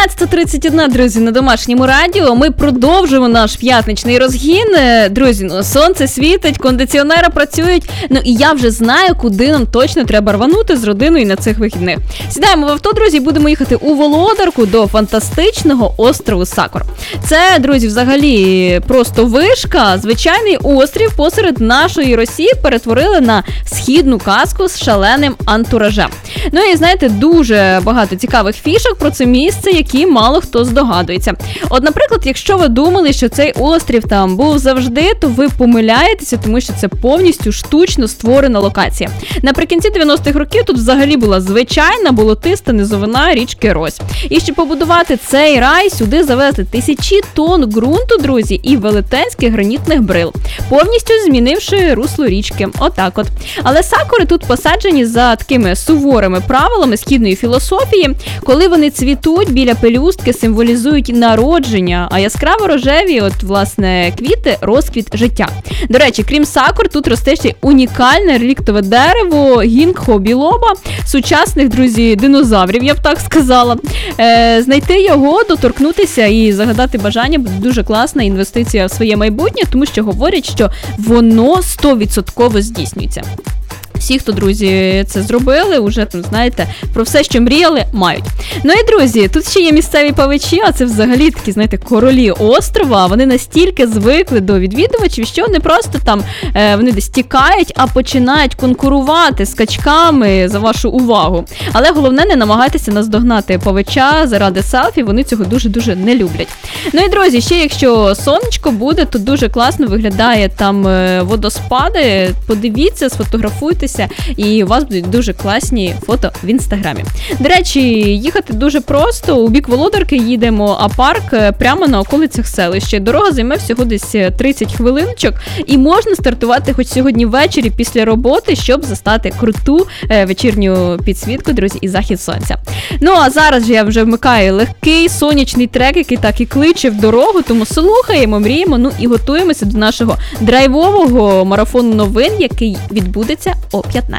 17:31, друзі, на Домашньому радіо. Ми продовжуємо наш п'ятничний розгін. Друзі, сонце світить, кондиціонери працюють. І я вже знаю, куди нам точно треба рванути з родиною на цих вихідних. Сідаємо в авто, друзі, і будемо їхати у Володарку до фантастичного острову Сакур. Це, друзі, взагалі просто вишка. Звичайний острів посеред нашої Росії перетворили на східну казку з шаленим антуражем. І знаєте, дуже багато цікавих фішок про це місце, які мало хто здогадується. От, наприклад, якщо ви думали, що цей острів там був завжди, то ви помиляєтеся, тому що це повністю штучно створена локація. Наприкінці 90-х років тут взагалі була звичайна болотиста низовина річки Рось. І щоб побудувати цей рай, сюди завезли тисячі тонн ґрунту, друзі, і велетенських гранітних брил, повністю змінивши русло річки. Отак от. Але сакури тут посаджені за такими суворими правилами східної філософії. Коли вони цвітуть, біля пелюстки символізують народження, а яскраво рожеві, власне, квіти – розквіт життя. До речі, крім сакур, тут росте ще унікальне реліктове дерево гінгхо білоба, сучасних, друзі, динозаврів, я б так сказала. Знайти його, доторкнутися і загадати бажання буде дуже класна інвестиція в своє майбутнє, тому що говорять, що воно 100% здійснюється. Всі, хто, друзі, це зробили, вже там, знаєте, про все, що мріяли, мають. І, друзі, тут ще є місцеві павичі, а це взагалі такі, знаєте, королі острова. Вони настільки звикли до відвідувачів, що не просто там вони десь тікають, а починають конкурувати з качками за вашу увагу. Але головне, не намагайтеся наздогнати павича заради селфі, вони цього дуже-дуже не люблять. І, друзі, ще якщо сонечко буде, то дуже класно виглядає там водоспади. Подивіться, сфотографуйтеся, і у вас будуть дуже класні фото в інстаграмі. До речі, їхати дуже просто. У бік Володарки їдемо, а парк прямо на околицях селища. Дорога займе всього десь 30 хвилиночок, і можна стартувати хоч сьогодні ввечері після роботи, щоб застати круту вечірню підсвітку, друзі, і захід сонця. А зараз же я вже вмикаю легкий сонячний трек, який так і кличе в дорогу, тому слухаємо, мріємо, і готуємося до нашого драйвового марафону новин, який відбудеться о 15.